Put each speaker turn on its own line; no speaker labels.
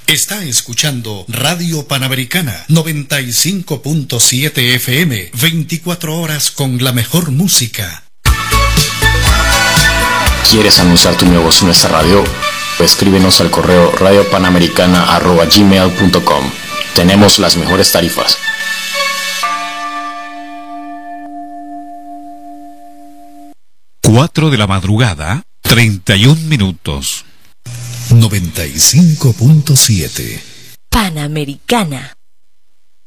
Está escuchando Radio Panamericana 95.7 FM, 24 horas con la mejor música.
¿Quieres anunciar tu negocio en nuestra radio? Escríbenos al correo radiopanamericana@gmail.com. Tenemos las mejores tarifas.
4 de la madrugada, 31 minutos.
95.7
Panamericana.